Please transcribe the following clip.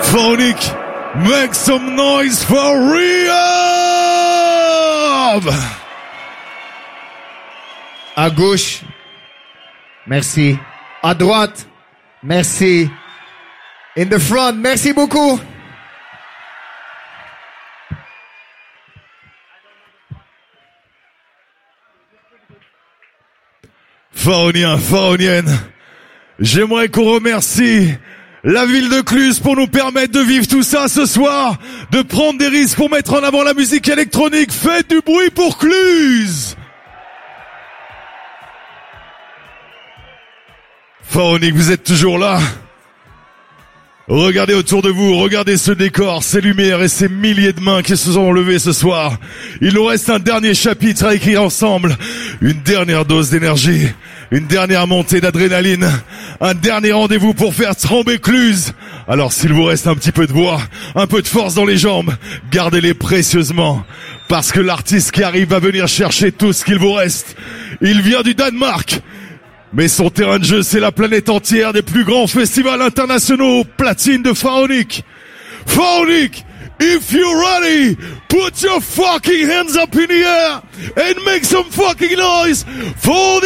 Pharaonic, make some noise for Rehab! À gauche, merci. À droite, merci. In the front, merci beaucoup. Pharaonien, pharaonienne, j'aimerais qu'on remercie la ville de Cluse pour nous permettre de vivre tout ça ce soir, de prendre des risques pour mettre en avant la musique électronique. Faites du bruit pour Cluse! Pharaonic, vous êtes toujours là? Regardez autour de vous, regardez ce décor, ces lumières et ces milliers de mains qui se sont levées ce soir. Il nous reste un dernier chapitre à écrire ensemble, une dernière dose d'énergie, une dernière montée d'adrénaline, un dernier rendez-vous pour faire trembler Cluse. Alors s'il vous reste un petit peu de voix, un peu de force dans les jambes, gardez-les précieusement, parce que l'artiste qui arrive va venir chercher tout ce qu'il vous reste. Il vient du Danemark. Mais son terrain de jeu, c'est la planète entière des plus grands festivals internationaux platine de Pharaonic. Pharaonic, if you're ready, put your fucking hands up in the air and make some fucking noise for the